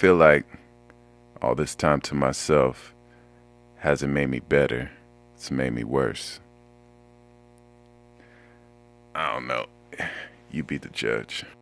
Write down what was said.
feel like all this time to myself hasn't made me better. It's made me worse. I don't know. You be the judge.